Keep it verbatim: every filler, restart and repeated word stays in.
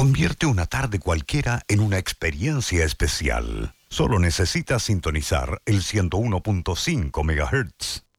Convierte una tarde cualquiera en una experiencia especial. Solo necesitas sintonizar el ciento uno punto cinco megahertz.